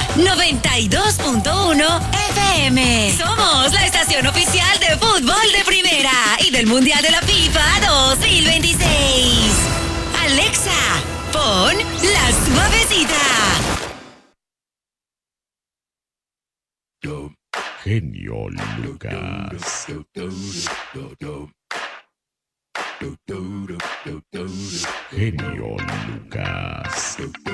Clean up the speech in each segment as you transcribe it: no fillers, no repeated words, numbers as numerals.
92.1 FM. Somos la estación oficial de fútbol de primera y del Mundial de la FIFA 2026. Alexa, pon La Suavecita. Genio Lucas. Genio Lucas.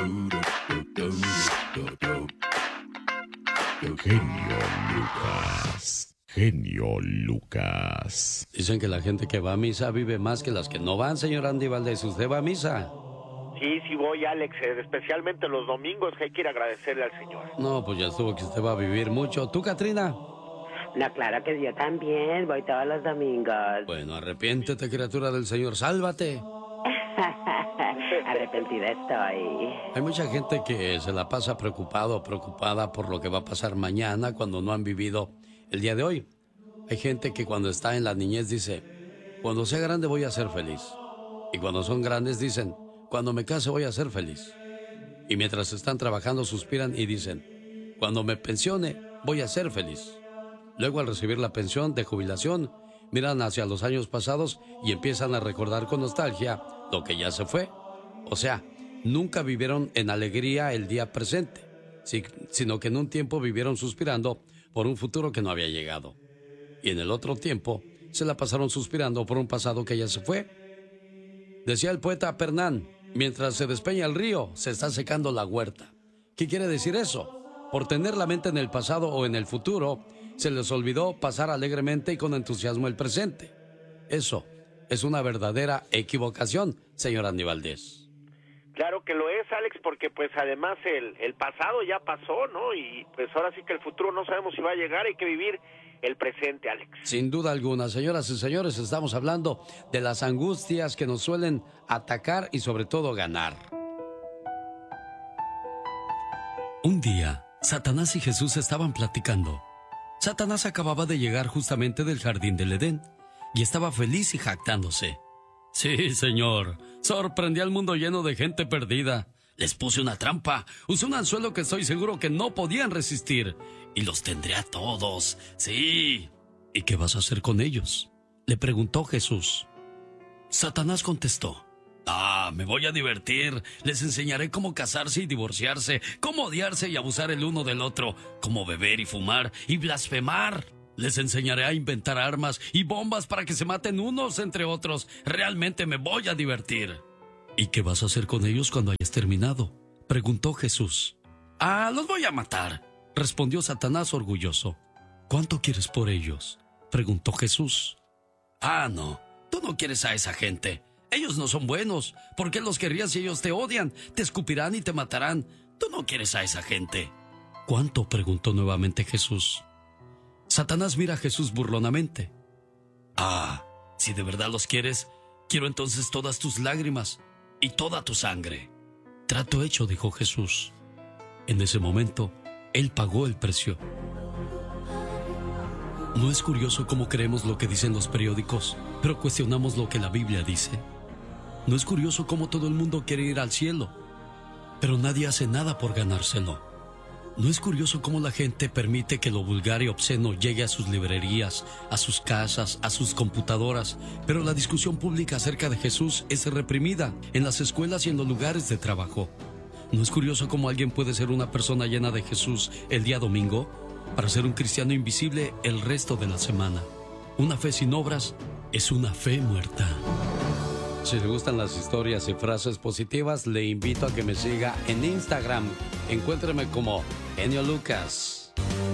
Genio Lucas. Genio Lucas. Dicen que la gente que va a misa vive más que las que no van, señor Andy Valdés. ¿Usted va a misa? Sí, voy, Alex, especialmente los domingos, que hay que ir a agradecerle al Señor. No, pues ya estuvo que usted va a vivir mucho. ¿Tú, Katrina? No, claro que yo también, voy todos los domingos. Bueno, arrepiéntete, criatura del Señor, sálvate. Arrepentida estoy. Hay mucha gente que se la pasa preocupado o preocupada por lo que va a pasar mañana cuando no han vivido el día de hoy. Hay gente que cuando está en la niñez dice, cuando sea grande voy a ser feliz. Y cuando son grandes dicen, cuando me case voy a ser feliz. Y mientras están trabajando suspiran y dicen, cuando me pensione voy a ser feliz. Luego al recibir la pensión de jubilación, miran hacia los años pasados y empiezan a recordar con nostalgia lo que ya se fue. O sea, nunca vivieron en alegría el día presente, sino que en un tiempo vivieron suspirando por un futuro que no había llegado. Y en el otro tiempo se la pasaron suspirando por un pasado que ya se fue. Decía el poeta Pernán, mientras se despeña el río, se está secando la huerta. ¿Qué quiere decir eso? Por tener la mente en el pasado o en el futuro, se les olvidó pasar alegremente y con entusiasmo el presente. Eso es una verdadera equivocación, señor Andy Valdés. Claro que lo es, Alex, porque pues además el pasado ya pasó, ¿no? Y pues ahora sí que el futuro no sabemos si va a llegar, hay que vivir el presente, Alex. Sin duda alguna, señoras y señores, estamos hablando de las angustias que nos suelen atacar y sobre todo ganar. Un día, Satanás y Jesús estaban platicando. Satanás acababa de llegar justamente del jardín del Edén y estaba feliz y jactándose. Sí, señor, sorprendí al mundo lleno de gente perdida. Les puse una trampa, usé un anzuelo que estoy seguro que no podían resistir y los tendré a todos, sí. ¿Y qué vas a hacer con ellos?, le preguntó Jesús. Satanás contestó. Me voy a divertir. Les enseñaré cómo casarse y divorciarse, cómo odiarse y abusar el uno del otro, cómo beber y fumar y blasfemar. Les enseñaré a inventar armas y bombas para que se maten unos entre otros. Realmente me voy a divertir. ¿Y qué vas a hacer con ellos cuando hayas terminado?, preguntó Jesús. Los voy a matar, respondió Satanás orgulloso. ¿Cuánto quieres por ellos?, preguntó Jesús. No, tú no quieres a esa gente. Ellos no son buenos. ¿Por qué los querrías si ellos te odian? Te escupirán y te matarán. Tú no quieres a esa gente. ¿Cuánto?, preguntó nuevamente Jesús. Satanás mira a Jesús burlonamente. Si de verdad los quieres, quiero entonces todas tus lágrimas y toda tu sangre. Trato hecho, dijo Jesús. En ese momento, él pagó el precio. ¿No es curioso cómo creemos lo que dicen los periódicos, pero cuestionamos lo que la Biblia dice? ¿No es curioso cómo todo el mundo quiere ir al cielo, pero nadie hace nada por ganárselo? ¿No es curioso cómo la gente permite que lo vulgar y obsceno llegue a sus librerías, a sus casas, a sus computadoras, pero la discusión pública acerca de Jesús es reprimida en las escuelas y en los lugares de trabajo? ¿No es curioso cómo alguien puede ser una persona llena de Jesús el día domingo para ser un cristiano invisible el resto de la semana? Una fe sin obras es una fe muerta. Si le gustan las historias y frases positivas, le invito a que me siga en Instagram. Encuéntreme como Genio Lucas.